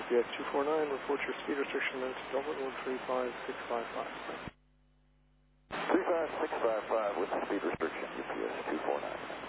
UPS 249, report your speed restriction limit to Dublin 135655. 35655 with the speed restriction, UPS 249.